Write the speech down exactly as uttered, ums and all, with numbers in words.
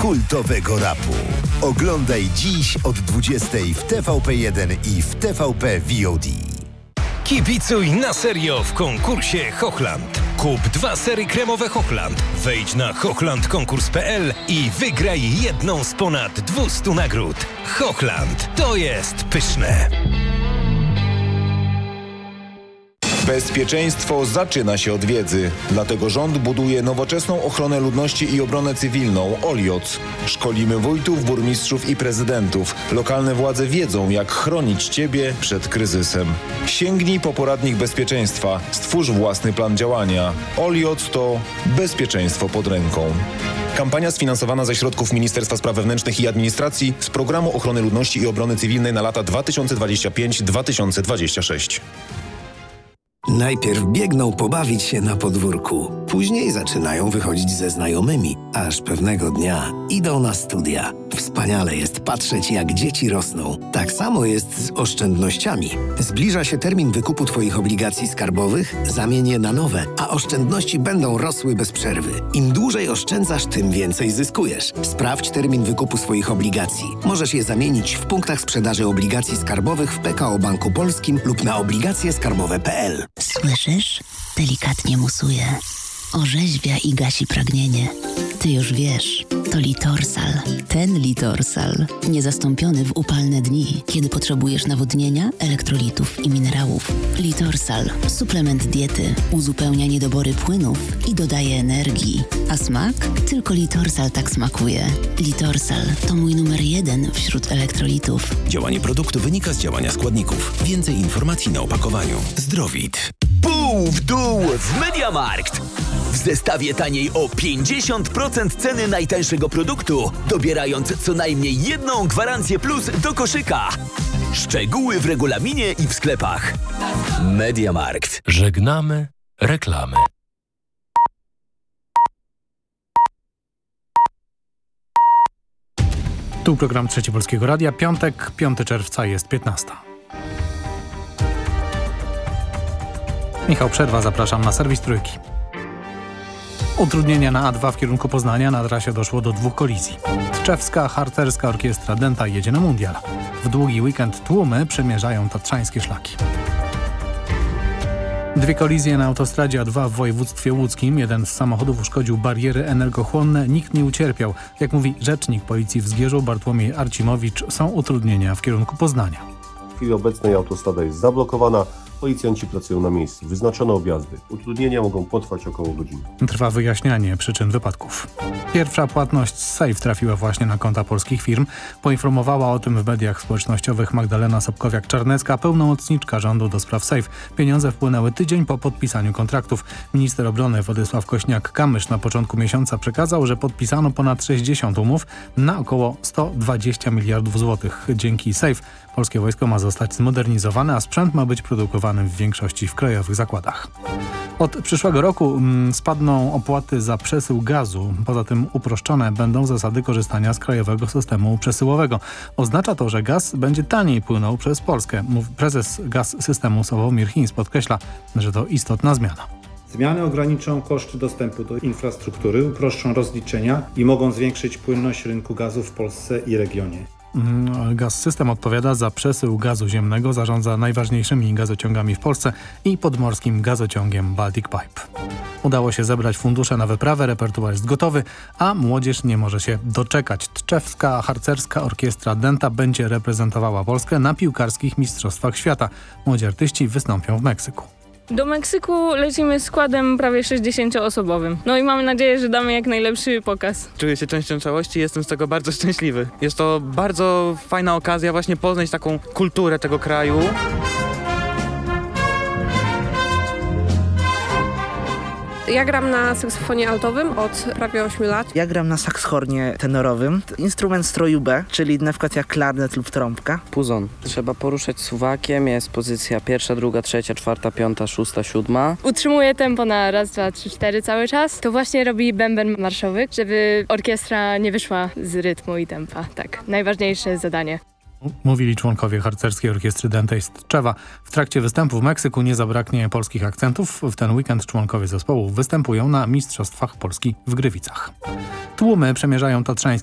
kultowego rapu. Oglądaj dziś od dwudziestej w T V P jeden i w T V P V O D. Kibicuj na serio w konkursie Hochland. Kup dwa sery kremowe Hochland. Wejdź na hochland konkurs kropka p l i wygraj jedną z ponad dwustu nagród. Hochland, to jest pyszne. Bezpieczeństwo zaczyna się od wiedzy. Dlatego rząd buduje nowoczesną ochronę ludności i obronę cywilną O L I O C. Szkolimy wójtów, burmistrzów i prezydentów. Lokalne władze wiedzą, jak chronić Ciebie przed kryzysem. Sięgnij po poradnik bezpieczeństwa. Stwórz własny plan działania. O L I O C to bezpieczeństwo pod ręką. Kampania sfinansowana ze środków Ministerstwa Spraw Wewnętrznych i Administracji z Programu Ochrony Ludności i Obrony Cywilnej na lata dwa tysiące dwudziesty piąty do dwa tysiące dwudziestego szóstego. Najpierw biegną pobawić się na podwórku, później zaczynają wychodzić ze znajomymi, aż pewnego dnia idą na studia. Wspaniale jest patrzeć, jak dzieci rosną. Tak samo jest z oszczędnościami. Zbliża się termin wykupu Twoich obligacji skarbowych, zamień je na nowe, a oszczędności będą rosły bez przerwy. Im dłużej oszczędzasz, tym więcej zyskujesz. Sprawdź termin wykupu swoich obligacji. Możesz je zamienić w punktach sprzedaży obligacji skarbowych w P K O Banku Polskim lub na obligacje skarbowe kropka p l. Słyszysz? Delikatnie musuje. Orzeźwia i gasi pragnienie. Ty już wiesz, to Litorsal. Ten Litorsal. Niezastąpiony w upalne dni, kiedy potrzebujesz nawodnienia, elektrolitów i minerałów. Litorsal. Suplement diety. Uzupełnia niedobory płynów i dodaje energii. A smak? Tylko Litorsal tak smakuje. Litorsal to mój numer jeden wśród elektrolitów. Działanie produktu wynika z działania składników. Więcej informacji na opakowaniu. Zdrowit. Pół w dół w MediaMarkt. W zestawie taniej o pięćdziesiąt procent ceny najtańszego produktu, dobierając co najmniej jedną gwarancję plus do koszyka. Szczegóły w regulaminie i w sklepach. MediaMarkt. Żegnamy reklamy. Tu program Trzeci Polskiego Radia. Piątek, piątego czerwca jest piętnasta. Michał Przerwa, zapraszam na serwis Trójki. Utrudnienia na A dwa w kierunku Poznania. Na trasie doszło do dwóch kolizji. Tczewska Harcerska Orkiestra Dęta jedzie na mundial. W długi weekend tłumy przemierzają tatrzańskie szlaki. Dwie kolizje na autostradzie A dwa w województwie łódzkim. Jeden z samochodów uszkodził bariery energochłonne. Nikt nie ucierpiał. Jak mówi rzecznik policji w Zgierzu Bartłomiej Arcimowicz, są utrudnienia w kierunku Poznania. W chwili obecnej autostrada jest zablokowana. Policjanci pracują na miejscu. Wyznaczono objazdy. Utrudnienia mogą potrwać około godziny. Trwa wyjaśnianie przyczyn wypadków. Pierwsza płatność z Safe trafiła właśnie na konta polskich firm. Poinformowała o tym w mediach społecznościowych Magdalena Sobkowiak-Czarnecka, pełnomocniczka rządu do spraw Safe. Pieniądze wpłynęły tydzień po podpisaniu kontraktów. Minister obrony Władysław Kośniak-Kamysz na początku miesiąca przekazał, że podpisano ponad sześćdziesiąt umów na około sto dwadzieścia miliardów złotych. Dzięki Safe polskie wojsko ma zostać zmodernizowane, a sprzęt ma być produkowany w większości w krajowych zakładach. Od przyszłego roku mm, spadną opłaty za przesył gazu. Poza tym uproszczone będą zasady korzystania z krajowego systemu przesyłowego. Oznacza to, że gaz będzie taniej płynął przez Polskę. Prezes Gaz Systemu Sławomir Hinz podkreśla, że to istotna zmiana. Zmiany ograniczą koszty dostępu do infrastruktury, uproszczą rozliczenia i mogą zwiększyć płynność rynku gazu w Polsce i regionie. Gaz System odpowiada za przesył gazu ziemnego, zarządza najważniejszymi gazociągami w Polsce i podmorskim gazociągiem Baltic Pipe. Udało się zebrać fundusze na wyprawę, repertuar jest gotowy, a młodzież nie może się doczekać. Tczewska Harcerska Orkiestra Dęta będzie reprezentowała Polskę na piłkarskich Mistrzostwach Świata. Młodzi artyści wystąpią w Meksyku. Do Meksyku lecimy składem prawie sześćdziesięcioosobowym. No i mamy nadzieję, że damy jak najlepszy pokaz. Czuję się częścią całości i jestem z tego bardzo szczęśliwy. Jest to bardzo fajna okazja właśnie poznać taką kulturę tego kraju. Ja gram na saksofonie altowym od prawie ośmiu lat. Ja gram na sakshornie tenorowym. Instrument stroju B, czyli na przykład jak klarnet lub trąbka. Puzon. Trzeba poruszać suwakiem, jest pozycja pierwsza, druga, trzecia, czwarta, piąta, szósta, siódma. Utrzymuje tempo na raz, dwa, trzy, cztery cały czas. To właśnie robi bęben marszowy, żeby orkiestra nie wyszła z rytmu i tempa. Tak, najważniejsze zadanie. Mówili członkowie Harcerskiej Orkiestry Dętej z Tczewa. W trakcie występu w Meksyku nie zabraknie polskich akcentów. W ten weekend członkowie zespołu występują na Mistrzostwach Polski w Grywicach. Tłumy przemierzają tatrzańskie